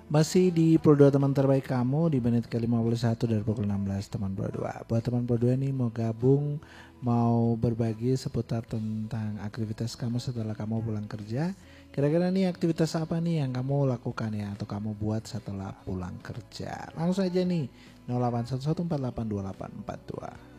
Masih di Pro 2 teman terbaik kamu di menit ke-51 dari pukul 16 teman Pro 2. Buat teman Pro 2 nih mau gabung, mau berbagi seputar tentang aktivitas kamu setelah kamu pulang kerja. Kira-kira nih aktivitas apa nih yang kamu lakukan ya atau kamu buat setelah pulang kerja? Langsung aja nih 0811482842.